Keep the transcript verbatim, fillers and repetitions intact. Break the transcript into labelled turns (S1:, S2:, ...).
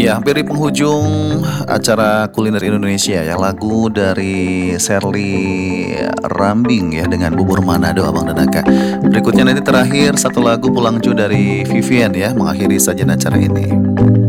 S1: Ya, hampir di penghujung acara kuliner Indonesia ya, lagu dari Sherly Rambing ya dengan Bubur Manado Abang dan Aka. Berikutnya nanti terakhir satu lagu Pulang Cu dari Vivian ya mengakhiri sajian acara ini.